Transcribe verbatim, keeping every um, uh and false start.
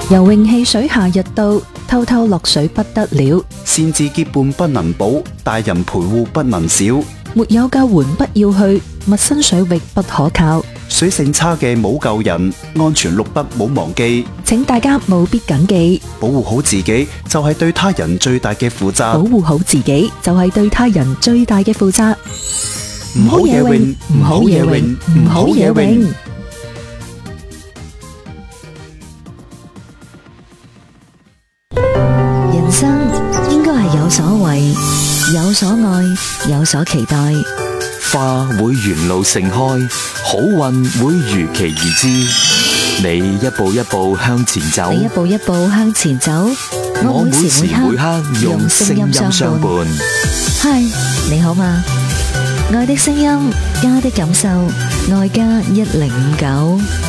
游泳戲水下日到，偷偷落水不得了。 先知結伴不能保，大人陪護不能少。 沒有救援不要去，陌生水域不可靠。 水性差嘅冇救人，安全綠筆冇忘記。 請大家務必謹記， 保護好自己就係對他人最大嘅負責。 保護好自己就係對他人最大嘅負責。 唔好野泳，唔好野泳，唔好野泳。 人生應該係有所為，有所愛，有所期待。 花會沿路盛開，好運會如期而至。你一步一步向前走， 你一步一步向前走， 我每時每刻用聲音相伴。 嗨，你好嗎？愛的聲音，家的感受，愛家一零五九。